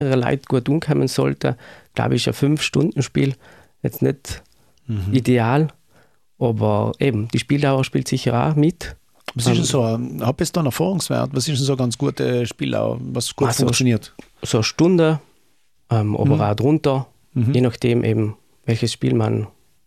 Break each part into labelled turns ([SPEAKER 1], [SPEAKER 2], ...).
[SPEAKER 1] Leute gut umkommen sollte, glaube ich, ein 5-Stunden-Spiel jetzt nicht ideal, aber eben, die Spieldauer spielt sicher auch mit.
[SPEAKER 2] Was ist denn so, hab jetzt da einen Erfahrungswert, was ist denn so ganz gute Spieldauer, was gut funktioniert?
[SPEAKER 1] So eine Stunde, aber auch drunter, je nachdem eben, welches Spiel man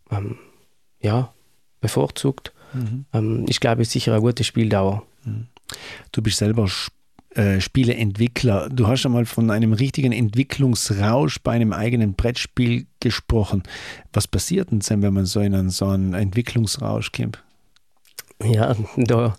[SPEAKER 1] bevorzugt. Ich glaube, es ist sicher eine gute Spieldauer.
[SPEAKER 2] Du bist selber Spieleentwickler. Du hast einmal von einem richtigen Entwicklungsrausch bei einem eigenen Brettspiel gesprochen. Was passiert denn, wenn man so in so einen Entwicklungsrausch kommt?
[SPEAKER 1] Ja, da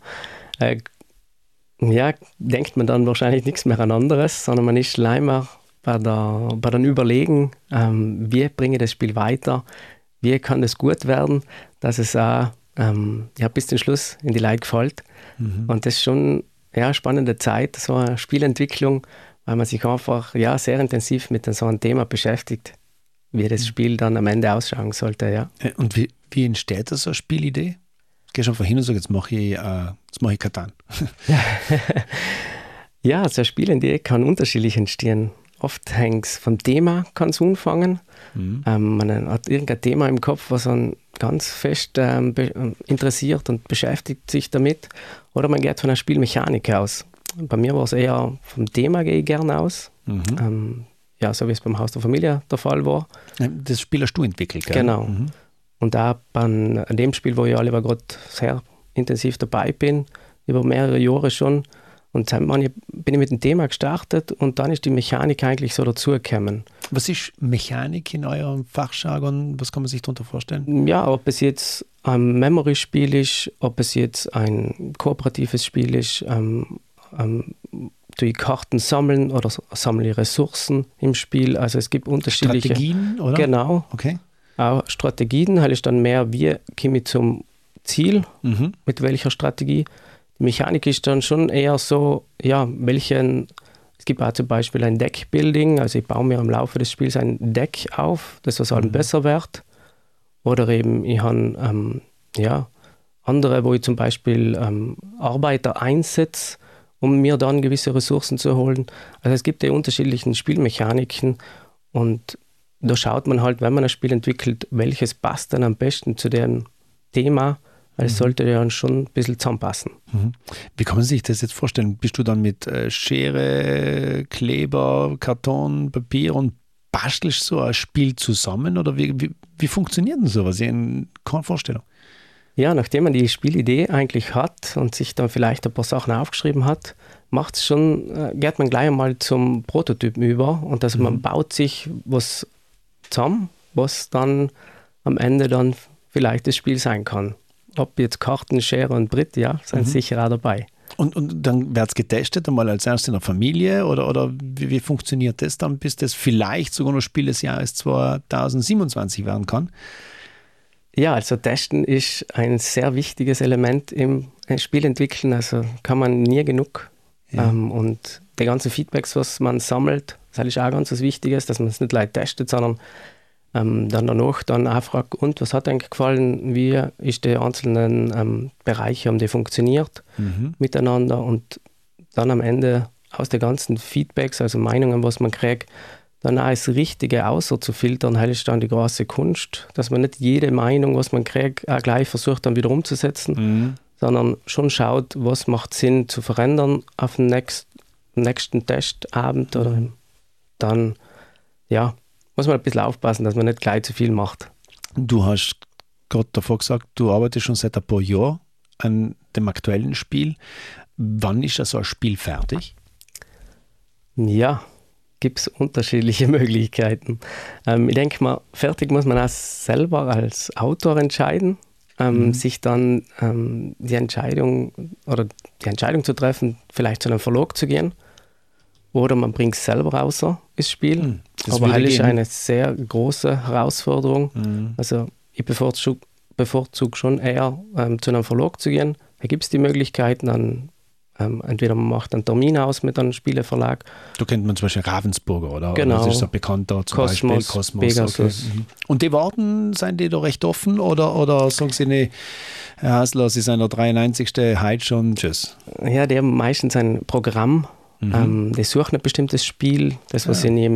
[SPEAKER 1] denkt man dann wahrscheinlich nichts mehr an anderes, sondern man ist leider bei den Überlegen, wie bringe ich das Spiel weiter, wie kann es gut werden, dass es auch bis zum Schluss in die Leute gefällt. Und das ist schon eine spannende Zeit, so eine Spielentwicklung, weil man sich einfach sehr intensiv mit so einem Thema beschäftigt, wie das Spiel dann am Ende ausschauen sollte. Ja.
[SPEAKER 2] Und wie entsteht so eine Spielidee? Gehst du einfach hin und sagst, jetzt mache ich Katan.
[SPEAKER 1] Ja, so eine Spielidee kann unterschiedlich entstehen. Oft hängt es vom Thema, kann es anfangen. Man hat irgendein Thema im Kopf, was einen ganz fest interessiert und beschäftigt sich damit. Oder man geht von einer Spielmechanik aus. Bei mir war es eher vom Thema, gehe ich gerne aus. So wie es beim Haus der Familie der Fall war.
[SPEAKER 2] Das Spiel hast du entwickelt, gell?
[SPEAKER 1] Genau. Und auch an dem Spiel, wo ich alle gerade sehr intensiv dabei bin, über mehrere Jahre schon. Und dann bin ich mit dem Thema gestartet und dann ist die Mechanik eigentlich so dazugekommen.
[SPEAKER 2] Was ist Mechanik in eurem Fachjargon? Was kann man sich darunter vorstellen?
[SPEAKER 1] Ja, ob es jetzt ein Memory-Spiel ist, ob es jetzt ein kooperatives Spiel ist, die Karten sammeln oder sammle Ressourcen im Spiel. Also es gibt unterschiedliche...
[SPEAKER 2] Strategien, oder?
[SPEAKER 1] Genau.
[SPEAKER 2] Okay.
[SPEAKER 1] Auch Strategien, halt ist dann mehr, wie komme ich zum Ziel, mit welcher Strategie. Die Mechanik ist dann schon eher so, es gibt auch zum Beispiel ein Deckbuilding, also ich baue mir im Laufe des Spiels ein Deck auf, das was halt besser wird. Oder eben ich habe andere, wo ich zum Beispiel Arbeiter einsetze, um mir dann gewisse Ressourcen zu holen. Also es gibt die unterschiedlichen Spielmechaniken und da schaut man halt, wenn man ein Spiel entwickelt, welches passt dann am besten zu dem Thema. Weil es sollte ja schon ein bisschen zusammenpassen.
[SPEAKER 2] Wie kann man sich das jetzt vorstellen? Bist du dann mit Schere, Kleber, Karton, Papier und bastelst so ein Spiel zusammen? Oder wie funktioniert denn sowas? Ich habe keine Vorstellung.
[SPEAKER 1] Ja, nachdem man die Spielidee eigentlich hat und sich dann vielleicht ein paar Sachen aufgeschrieben hat, geht man gleich einmal zum Prototypen über und also man baut sich was zusammen, was dann am Ende dann vielleicht das Spiel sein kann. Ob jetzt Karten, Schere und Brett, sind sicher auch dabei.
[SPEAKER 2] Und dann wird es getestet, einmal als erstes in der Familie oder wie funktioniert das dann, bis das vielleicht sogar noch Spiel des Jahres 2027 werden kann?
[SPEAKER 1] Ja, also Testen ist ein sehr wichtiges Element im Spielentwickeln, also kann man nie genug. Und die ganzen Feedbacks, was man sammelt, das ist auch ganz was Wichtiges, dass man es nicht gleich testet, sondern dann danach dann auch fragt, und was hat eigentlich gefallen, wie ist die einzelnen Bereiche, haben die funktioniert miteinander und dann am Ende aus den ganzen Feedbacks, also Meinungen, was man kriegt, dann auch das Richtige außer zu filtern, das ist dann die große Kunst, dass man nicht jede Meinung, was man kriegt, auch gleich versucht dann wieder umzusetzen, sondern schon schaut, was macht Sinn zu verändern auf den nächsten Testabend oder dann, muss man ein bisschen aufpassen, dass man nicht gleich zu viel macht.
[SPEAKER 2] Du hast gerade davor gesagt, du arbeitest schon seit ein paar Jahren an dem aktuellen Spiel. Wann ist so ein Spiel fertig?
[SPEAKER 1] Ja, gibt es unterschiedliche Möglichkeiten. Ich denke mal, fertig muss man auch selber als Autor entscheiden, sich dann die Entscheidung zu treffen, vielleicht zu einem Verlag zu gehen. Oder man bringt es selber raus ins Spiel. Aber das ist eine sehr große Herausforderung. Also ich bevorzuge schon eher zu einem Verlag zu gehen. Da gibt es die Möglichkeiten, dann entweder man macht einen Termin aus mit einem Spieleverlag.
[SPEAKER 2] Da kennt man zum Beispiel Ravensburger, oder?
[SPEAKER 1] Genau.
[SPEAKER 2] Das ist so bekannter, zum Beispiel Kosmos.
[SPEAKER 1] Pegasus.
[SPEAKER 2] Okay. Und die Warten, sind die da recht offen oder sagen sie nicht, Herr Hasler, Sie sind der 93. heute schon, tschüss?
[SPEAKER 1] Ja, die haben meistens ein Programm, Die suchen ein bestimmtes Spiel, das, was sie in